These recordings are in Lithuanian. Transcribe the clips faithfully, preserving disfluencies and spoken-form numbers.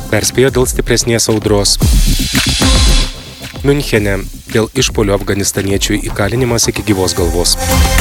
Perspėjo dėl stipresnės audros. Miunchene dėl išpuolio afganistaniečių įkalinimas iki gyvos galvos.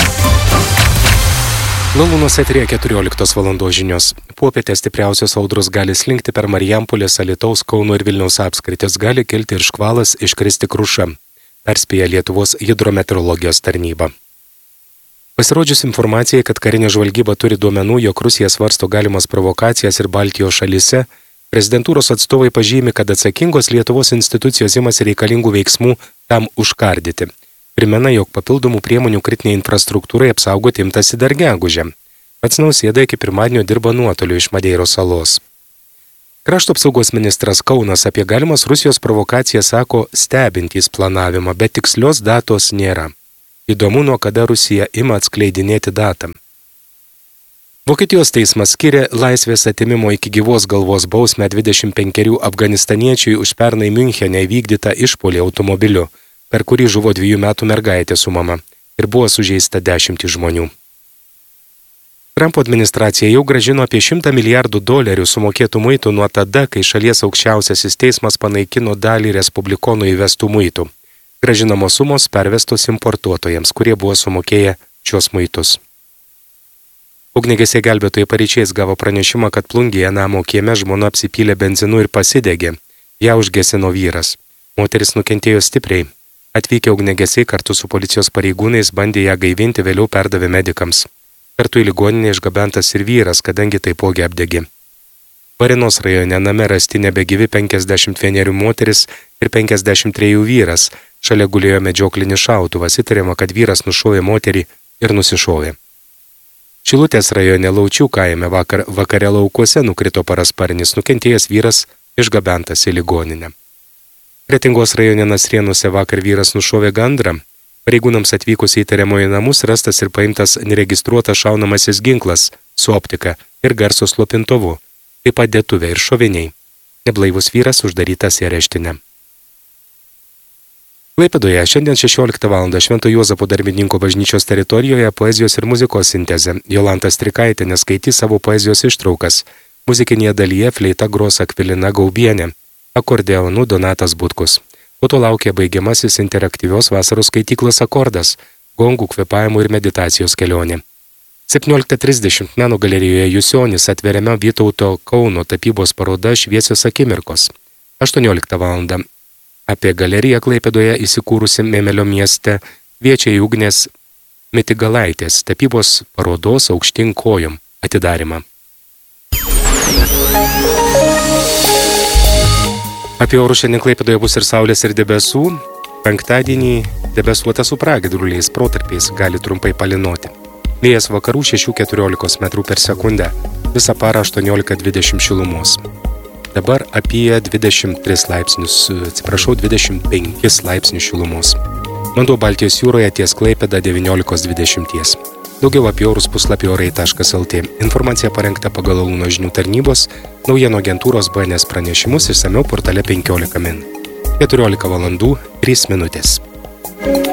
Lalūnos eteryje keturioliktos valandos žinios. Popietę stipriausios audros gali slinkti per Marijampolės, Alytaus, Kauno ir Vilniaus apskritis, gali kilti ir škvalas, iškristi kruša. Perspėja Lietuvos hidrometeorologijos tarnyba. Pasirodžius informacijai, kad karinė žvalgyba turi duomenų, jog Rusija svarsto galimas provokacijas ir Baltijos šalyse, prezidentūros atstovai pažymi, kad atsakingos Lietuvos institucijos imasi reikalingų veiksmų tam užkardyti. Primena, jog papildomų priemonių kritiniai infrastruktūrai apsaugoti imtasi dar gegužę. Pats Nausėda iki pirmadienio dirba nuotoliu iš Madeiros salos. Krašto apsaugos ministras Kaunas apie galimas Rusijos provokacijas sako stebintys planavimą, bet tikslios datos nėra. Įdomu, nuo kada Rusija ima atskleidinėti datą. Vokietijos teismas skiria laisvės atimimo iki gyvos galvos bausmę dvidešimt penkerių afganistaniečiui už pernai Miunchene įvykdytą išpuolį automobiliu, per kurį žuvo dviejų metų mergaitė su mama ir buvo sužeista dešimtys žmonių. Trumpo administracija jau grąžino apie šimtą milijardų dolerių sumokėtų muitų nuo tada, kai šalies aukščiausiasis teismas panaikino dalį respublikonų įvestų muitų. Grąžinamos sumos pervestos importuotojams, kurie buvo sumokėję šios muitus. Ugniagesiai gelbėtojai paryčiais gavo pranešimą, kad Plungėje namo kieme žmona apsipylė benzinu ir pasidegė. Ją užgesino vyras. Moteris nukentėjo stipriai. Atvykę ugniagesiai kartu su policijos pareigūnais bandė ją gaivinti, vėliau perdavė medikams. Kartu į ligoninę išgabentas ir vyras, kadangi taipogi apdegė. Varėnos rajone name rasti nebegyvi penkiasdešimt vienerių moteris ir penkiasdešimt trejų vyras. Šalia gulėjo medžioklinis šautuvas, įtariama, kad vyras nušovė moterį ir nusišovė. Šilutės rajone Laučių kaime vakar, vakare laukuose nukrito parasparnis, nukentėjęs vyras išgabentas į ligoninę. Kretingos rajone Nasrėnuose vakar vyras nušovė gandrą. Pareigūnams atvykus į įtariamojo namus rastas ir paimtas neregistruotas šaunamasis ginklas su optika ir garso slopintuvu, taip pat dėtuvė ir šoviniai. Neblaivus vyras uždarytas į areštinę. Klaipėdoje šiandien šešioliktą valandą Švento Juozapo Darbininko bažnyčios teritorijoje poezijos ir muzikos sintezė. Jolanta Strikaitė neskaitys savo poezijos ištraukas. Muzikinėje dalyje fleita gros Akvilina Gaubienė. Akordeonu Donatas Butkus. Po to laukia baigiamasis interaktyvios vasaros skaityklos akordas, gongų kvėpavimų ir meditacijos kelionė. septynioliktą trisdešimt meno galerijoje Jusionis atveriama Vytauto Kauno tapybos paroda Šviesios akimirkos. aštuonioliktą valandą apie galeriją Klaipėdoje įsikūrusi Memelio mieste kviečia į Ugnės Mitigalaitės tapybos parodos Aukštyn kojom atidarymą. Apie orus šiandien Klaipėdoje bus ir saulės ir debesų. Penktadienį debesuota su pragiedruliais protarpiais gali trumpai palynoti. Vėjas vakarų šešių keturiolikos metrų per sekundę. Visą parą aštuoniolika dvidešimt šilumos. Dabar apie dvidešimt tris laipsnius, atsiprašau, dvidešimt penkis laipsnius šilumos. Vanduo Baltijos jūroje ties Klaipėda devyniolika dvidešimt. Daugiau apie orus puslapį orai taškas el tė. Informacija parengta pagal Lalūno žinių tarnybos, naujienų agentūros B N S pranešimus išsamiau portale penkiolika min. keturiolika valandų trys minutės.